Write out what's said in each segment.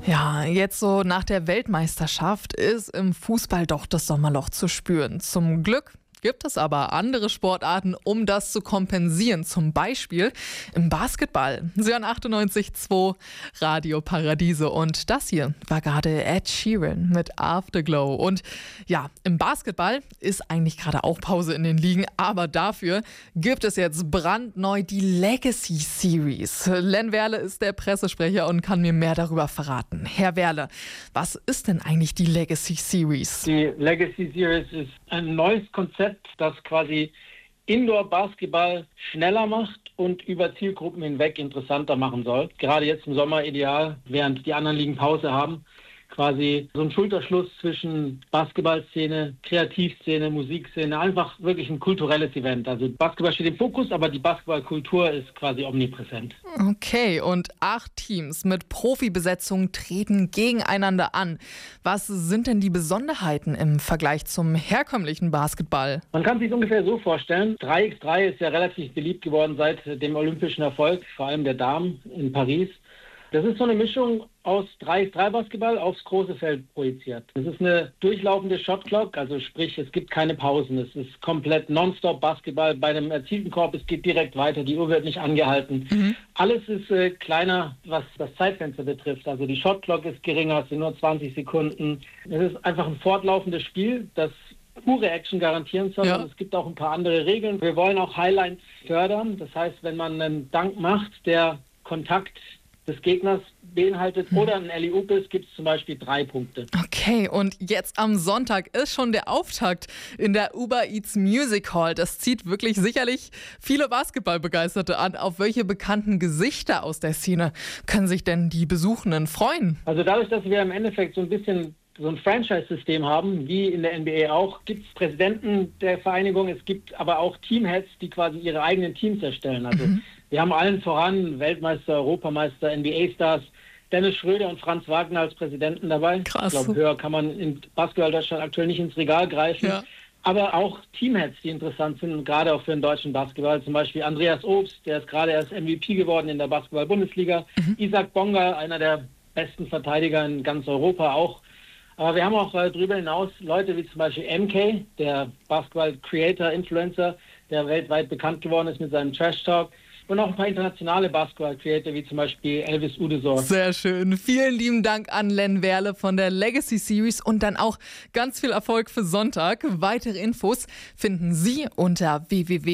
Ja, jetzt so nach der Weltmeisterschaft ist im Fußball doch das Sommerloch zu spüren. Zum Glück gibt es aber andere Sportarten, um das zu kompensieren. Zum Beispiel im Basketball. Sie hören 98,2 Radio Paradiese. Und das hier war gerade Ed Sheeran mit Afterglow. Und ja, im Basketball ist eigentlich gerade auch Pause in den Ligen. Aber dafür gibt es jetzt brandneu die Legacy Series. Len Werle ist der Pressesprecher und kann mir mehr darüber verraten. Herr Werle, was ist denn eigentlich die Legacy Series? Die Legacy Series ist ein neues Konzept, das quasi Indoor-Basketball schneller macht und über Zielgruppen hinweg interessanter machen soll. Gerade jetzt im Sommer ideal, während die anderen Ligen Pause haben. Quasi so ein Schulterschluss zwischen Basketballszene, Kreativszene, Musikszene, einfach wirklich ein kulturelles Event. Also Basketball steht im Fokus, aber die Basketballkultur ist quasi omnipräsent. Okay, und 8 Teams mit Profibesetzung treten gegeneinander an. Was sind denn die Besonderheiten im Vergleich zum herkömmlichen Basketball? Man kann sich ungefähr so vorstellen, 3x3 ist ja relativ beliebt geworden seit dem olympischen Erfolg, vor allem der Damen in Paris. Das ist so eine Mischung aus 3x3-Basketball aufs große Feld projiziert. Es ist eine durchlaufende Shotclock, also sprich, es gibt keine Pausen. Es ist komplett Nonstop-Basketball bei einem erzielten Korb. Es geht direkt weiter, die Uhr wird nicht angehalten. Alles ist kleiner, was das Zeitfenster betrifft. Also die Shotclock ist geringer, es sind nur 20 Sekunden. Es ist einfach ein fortlaufendes Spiel, das pure Action garantieren soll. Ja. Und es gibt auch ein paar andere Regeln. Wir wollen auch Highlights fördern. Das heißt, wenn man einen Dunk macht, der Kontakt des Gegners beinhaltet oder ein Alley-oop ist, gibt es zum Beispiel 3 Punkte. Okay, und jetzt am Sonntag ist schon der Auftakt in der Uber Eats Music Hall. Das zieht wirklich sicherlich viele Basketballbegeisterte an. Auf welche bekannten Gesichter aus der Szene können sich denn die Besuchenden freuen? Also dadurch, dass wir im Endeffekt so ein bisschen so ein Franchise-System haben, wie in der NBA auch, gibt es Präsidenten der Vereinigung, es gibt aber auch Teamheads, die quasi ihre eigenen Teams erstellen. Also wir haben allen voran Weltmeister, Europameister, NBA-Stars, Dennis Schröder und Franz Wagner als Präsidenten dabei. Krass. Ich glaube, höher kann man in Basketball Deutschland aktuell nicht ins Regal greifen. Ja. Aber auch Teamheads, die interessant sind, und gerade auch für den deutschen Basketball. Zum Beispiel Andreas Obst, der ist gerade erst MVP geworden in der Basketball-Bundesliga. Isaac Bonga, einer der besten Verteidiger in ganz Europa auch. Aber wir haben auch darüber hinaus Leute wie zum Beispiel MK, der Basketball-Creator-Influencer, der weltweit bekannt geworden ist mit seinem Trash-Talk. Und auch ein paar internationale Basketball-Creator, wie zum Beispiel Elvis Udesor. Sehr schön. Vielen lieben Dank an Len Werle von der Legacy Series und dann auch ganz viel Erfolg für Sonntag. Weitere Infos finden Sie unter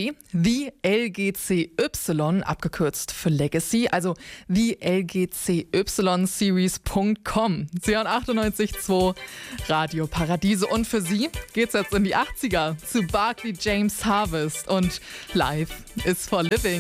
www.thelgcy, abgekürzt für Legacy, also thelgcyseries.com. Sie hören 98,2 Radio Paradiese. Und für Sie geht's jetzt in die 80er zu Barclay James Harvest und Life is for Living.